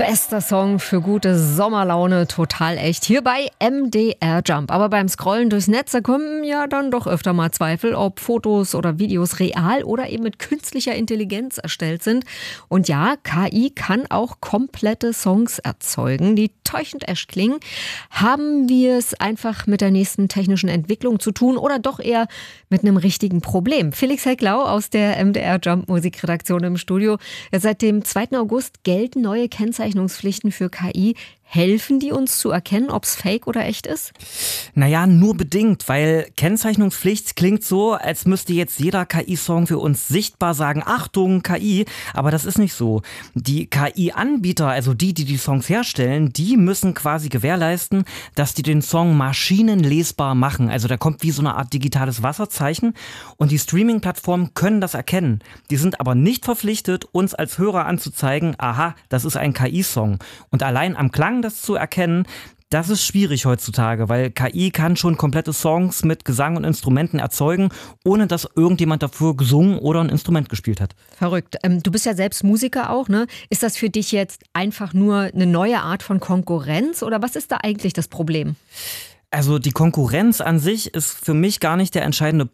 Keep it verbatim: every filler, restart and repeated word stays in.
Bester Song für gute Sommerlaune, total echt. Hier bei M D R Jump. Aber beim Scrollen durchs Netz, da kommen ja dann doch öfter mal Zweifel, ob Fotos oder Videos real oder eben mit künstlicher Intelligenz erstellt sind. Und ja, K I kann auch komplette Songs erzeugen, die täuschend echt klingen. Haben wir es einfach mit der nächsten technischen Entwicklung zu tun oder doch eher mit einem richtigen Problem? Felix Hecklau aus der M D R Jump Musikredaktion im Studio. Ja, seit dem zweiten August gelten neue Kennzeichnungspflichten für K I. Helfen die uns zu erkennen, ob es fake oder echt ist? Naja, nur bedingt, weil Kennzeichnungspflicht klingt so, als müsste jetzt jeder K I-Song für uns sichtbar sagen, Achtung, K I, aber das ist nicht so. Die K I-Anbieter, also die, die die Songs herstellen, die müssen quasi gewährleisten, dass die den Song maschinenlesbar machen. Also da kommt wie so eine Art digitales Wasserzeichen und die Streaming-Plattformen können das erkennen. Die sind aber nicht verpflichtet, uns als Hörer anzuzeigen, aha, das ist ein K I-Song. Und allein am Klang das zu erkennen, das ist schwierig heutzutage, weil K I kann schon komplette Songs mit Gesang und Instrumenten erzeugen, ohne dass irgendjemand dafür gesungen oder ein Instrument gespielt hat. Verrückt. Ähm, du bist ja selbst Musiker auch, ne? Ist das für dich jetzt einfach nur eine neue Art von Konkurrenz oder was ist da eigentlich das Problem? Also die Konkurrenz an sich ist für mich gar nicht der entscheidende